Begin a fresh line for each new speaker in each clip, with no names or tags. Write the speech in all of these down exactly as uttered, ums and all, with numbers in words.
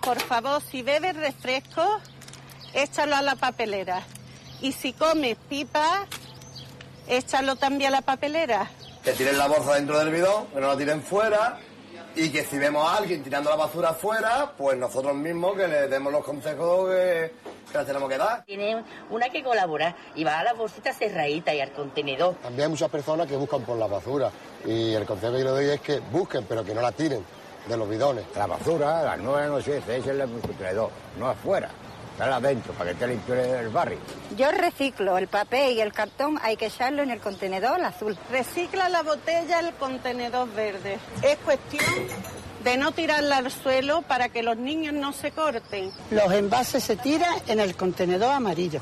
por favor, si bebes refresco, échalo a la papelera. Y si comes pipa, échalo también a la papelera.
Que tiren la bolsa dentro del bidón, que no la tiren fuera, y que si vemos a alguien tirando la basura fuera, pues nosotros mismos que le demos los consejos que, que las tenemos que dar.
Tiene una que colabora y va a la bolsita cerradita y al contenedor.
También hay muchas personas que buscan por la basura y el consejo que yo le doy es que busquen, pero que no la tiren de los bidones.
La basura, las nueve no sé, se echa en el contenedor, no afuera. Dale adentro, para que esté limpio el barrio.
Yo reciclo el papel y el cartón, hay que echarlo en el contenedor azul.
Recicla la botella, el contenedor verde. Es cuestión de no tirarla al suelo para que los niños no se corten.
Los envases se tiran en el contenedor amarillo.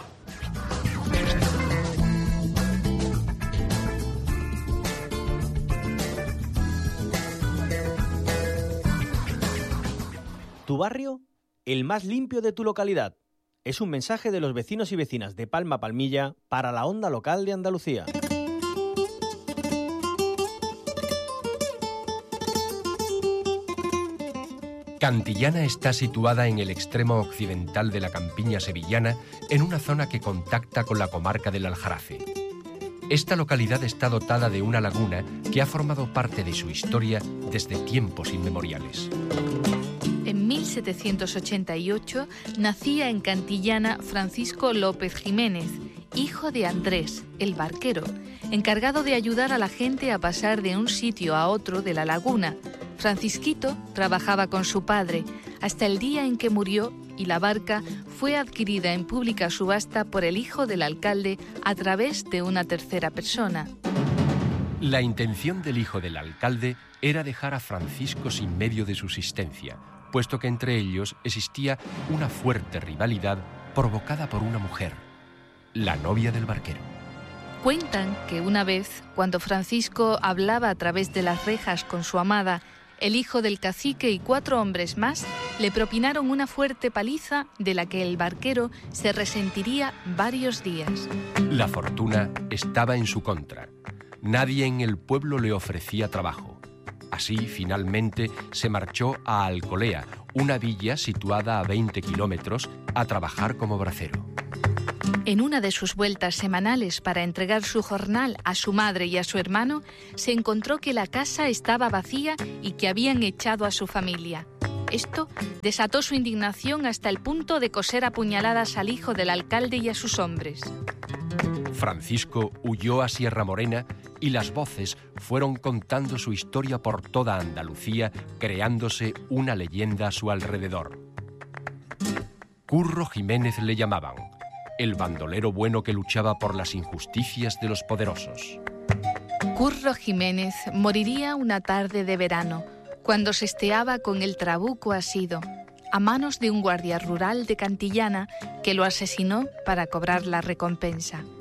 Tu barrio, el más limpio de tu localidad. Es un mensaje de los vecinos y vecinas de Palma Palmilla para la onda local de Andalucía.
Cantillana está situada en el extremo occidental de la campiña sevillana, en una zona que contacta con la comarca del Aljarafe. Esta localidad está dotada de una laguna que ha formado parte de su historia desde tiempos inmemoriales.
En mil setecientos ochenta y ocho nacía en Cantillana Francisco López Jiménez, hijo de Andrés, el barquero, encargado de ayudar a la gente a pasar de un sitio a otro de la laguna. Francisquito trabajaba con su padre hasta el día en que murió y la barca fue adquirida en pública subasta por el hijo del alcalde a través de una tercera persona.
La intención del hijo del alcalde era dejar a Francisco sin medio de subsistencia, puesto que entre ellos existía una fuerte rivalidad provocada por una mujer, la novia del barquero.
Cuentan que una vez, cuando Francisco hablaba a través de las rejas con su amada, el hijo del cacique y cuatro hombres más le propinaron una fuerte paliza de la que el barquero se resentiría varios días.
La fortuna estaba en su contra. Nadie en el pueblo le ofrecía trabajo. Así, finalmente, se marchó a Alcolea, una villa situada a veinte kilómetros, a trabajar como bracero.
En una de sus vueltas semanales para entregar su jornal a su madre y a su hermano, se encontró que la casa estaba vacía y que habían echado a su familia. Esto desató su indignación hasta el punto de coser a puñaladas al hijo del alcalde y a sus hombres.
Francisco huyó a Sierra Morena y las voces fueron contando su historia por toda Andalucía, creándose una leyenda a su alrededor. Curro Jiménez le llamaban, el bandolero bueno que luchaba por las injusticias de los poderosos.
Curro Jiménez moriría una tarde de verano, cuando se esteaba con el trabuco asido, a manos de un guardia rural de Cantillana que lo asesinó para cobrar la recompensa.